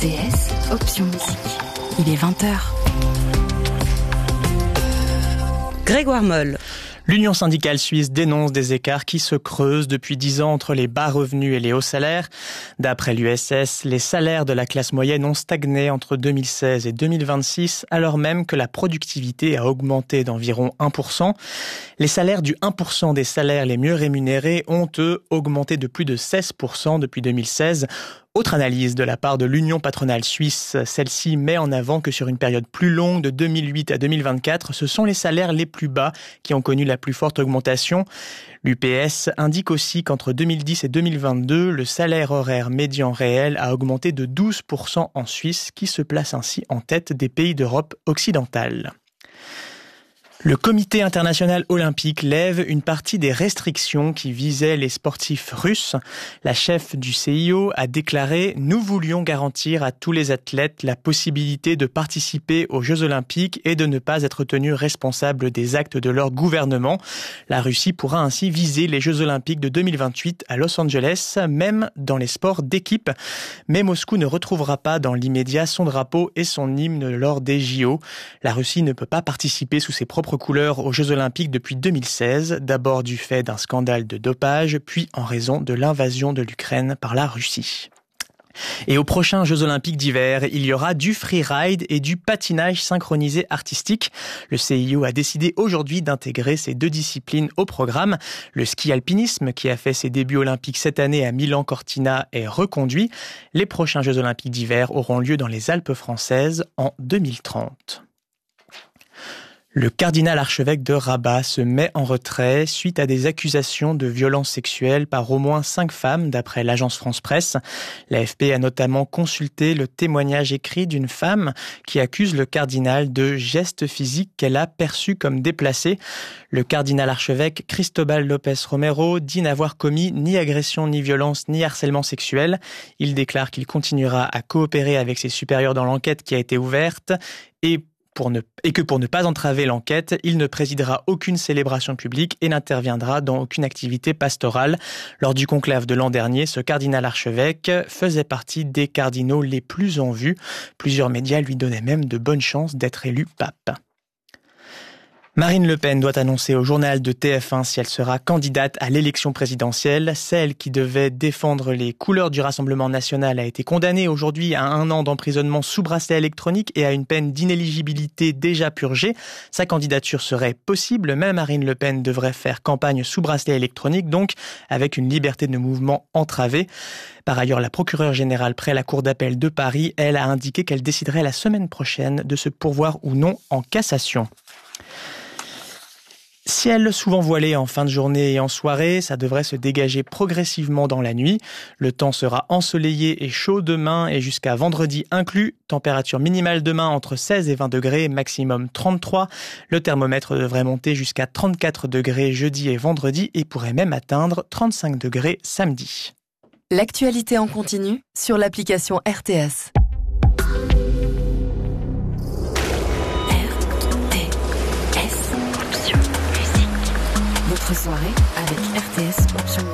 RTS, option musique. Il est 20h. Grégoire Moll. L'Union syndicale suisse dénonce des écarts qui se creusent depuis 10 ans entre les bas revenus et les hauts salaires. D'après l'USS, les salaires de la classe moyenne ont stagné entre 2016 et 2026, alors même que la productivité a augmenté d'environ 1%. Les salaires du 1% des salaires les mieux rémunérés ont, eux, augmenté de plus de 16% depuis 2016. Autre analyse de la part de l'Union patronale suisse, celle-ci met en avant que sur une période plus longue de 2008 à 2024, ce sont les salaires les plus bas qui ont connu la plus forte augmentation. L'UPS indique aussi qu'entre 2010 et 2022, le salaire horaire médian réel a augmenté de 12% en Suisse, qui se place ainsi en tête des pays d'Europe occidentale. Le Comité international olympique lève une partie des restrictions qui visaient les sportifs russes. La chef du CIO a déclaré « Nous voulions garantir à tous les athlètes la possibilité de participer aux Jeux olympiques et de ne pas être tenus responsables des actes de leur gouvernement. La Russie pourra ainsi viser les Jeux olympiques de 2028 à Los Angeles, même dans les sports d'équipe. Mais Moscou ne retrouvera pas dans l'immédiat son drapeau et son hymne lors des JO. La Russie ne peut pas participer sous ses propres couleurs aux Jeux Olympiques depuis 2016, d'abord du fait d'un scandale de dopage, puis en raison de l'invasion de l'Ukraine par la Russie. Et aux prochains Jeux Olympiques d'hiver, il y aura du freeride et du patinage synchronisé artistique. Le CIO a décidé aujourd'hui d'intégrer ces deux disciplines au programme. Le ski alpinisme, qui a fait ses débuts olympiques cette année à Milan-Cortina, est reconduit. Les prochains Jeux Olympiques d'hiver auront lieu dans les Alpes françaises en 2030. Le cardinal archevêque de Rabat se met en retrait suite à des accusations de violences sexuelles par au moins 5 femmes, d'après l'agence France-Presse. L'AFP a notamment consulté le témoignage écrit d'une femme qui accuse le cardinal de gestes physiques qu'elle a perçus comme déplacés. Le cardinal archevêque Cristobal Lopez Romero dit n'avoir commis ni agression, ni violence, ni harcèlement sexuel. Il déclare qu'il continuera à coopérer avec ses supérieurs dans l'enquête qui a été ouverte et que pour ne pas entraver l'enquête, il ne présidera aucune célébration publique et n'interviendra dans aucune activité pastorale. Lors du conclave de l'an dernier, ce cardinal archevêque faisait partie des cardinaux les plus en vue. Plusieurs médias lui donnaient même de bonnes chances d'être élu pape. Marine Le Pen doit annoncer au journal de TF1 si elle sera candidate à l'élection présidentielle. Celle qui devait défendre les couleurs du Rassemblement national a été condamnée aujourd'hui à 1 an d'emprisonnement sous bracelet électronique et à une peine d'inéligibilité déjà purgée. Sa candidature serait possible, mais Marine Le Pen devrait faire campagne sous bracelet électronique, donc avec une liberté de mouvement entravée. Par ailleurs, la procureure générale près la Cour d'appel de Paris, elle a indiqué qu'elle déciderait la semaine prochaine de se pourvoir ou non en cassation. Ciel souvent voilé en fin de journée et en soirée, ça devrait se dégager progressivement dans la nuit. Le temps sera ensoleillé et chaud demain et jusqu'à vendredi inclus. Température minimale demain entre 16 et 20 degrés, maximum 33. Le thermomètre devrait monter jusqu'à 34 degrés jeudi et vendredi et pourrait même atteindre 35 degrés samedi. L'actualité en continu sur l'application RTS. Votre soirée avec RTS Option.